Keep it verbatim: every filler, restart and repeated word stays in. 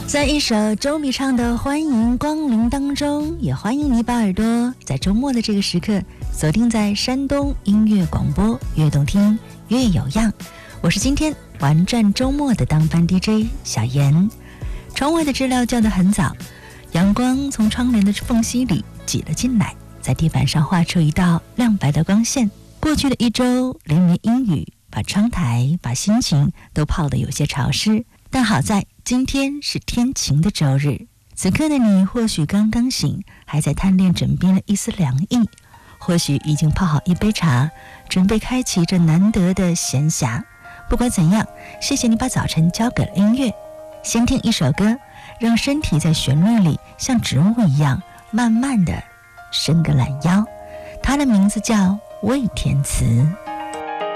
在一首周笔畅的《欢迎光临》当中，也欢迎你把耳朵在周末的这个时刻锁定在山东音乐广播，越动听越有样。我是今天玩转周末的当班 D J 小妍。窗外的知了叫得很早，阳光从窗帘的缝隙里挤了进来，在地板上画出一道亮白的光线。过去的一周连绵阴雨，把窗台把心情都泡得有些潮湿，但好在今天是天晴的周日。此刻的你或许刚刚醒，还在贪恋枕边的一丝凉意，或许已经泡好一杯茶，准备开启这难得的闲暇。不管怎样，谢谢你把早晨交给了音乐。先听一首歌，让身体在旋律里像植物一样慢慢地伸个懒腰。它的名字叫《魏天慈》。